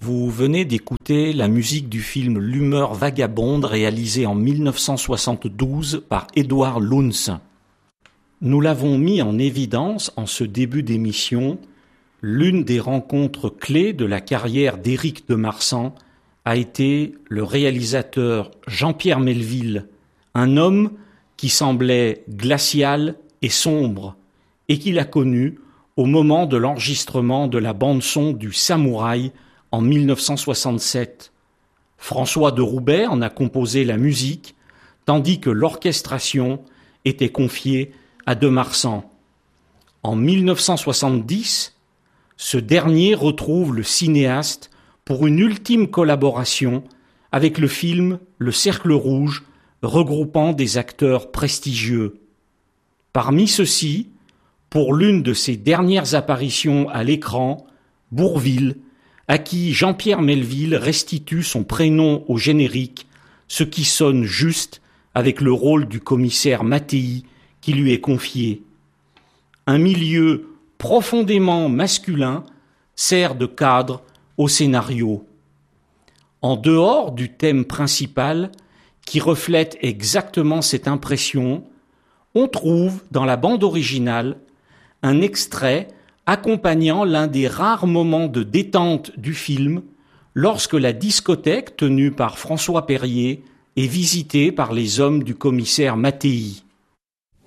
Vous venez d'écouter la musique du film L'humeur vagabonde réalisé en 1972 par Édouard Luns. Nous l'avons mis en évidence en ce début d'émission. L'une des rencontres clés de la carrière d'Éric de Marsan a été le réalisateur Jean-Pierre Melville, un homme qui semblait glacial et sombre et qu'il a connu au moment de l'enregistrement de la bande-son du Samouraï en 1967. François de Roubaix en a composé la musique, tandis que l'orchestration était confiée à de Marsan. En 1970, ce dernier retrouve le cinéaste pour une ultime collaboration avec le film Le Cercle Rouge, regroupant des acteurs prestigieux. Parmi ceux-ci, pour l'une de ses dernières apparitions à l'écran, Bourvil, à qui Jean-Pierre Melville restitue son prénom au générique, ce qui sonne juste avec le rôle du commissaire Mattei qui lui est confié. Un milieu profondément masculin sert de cadre au scénario. En dehors du thème principal, qui reflète exactement cette impression, on trouve dans la bande originale un extrait accompagnant l'un des rares moments de détente du film lorsque la discothèque tenue par François Perrier est visitée par les hommes du commissaire Mattei.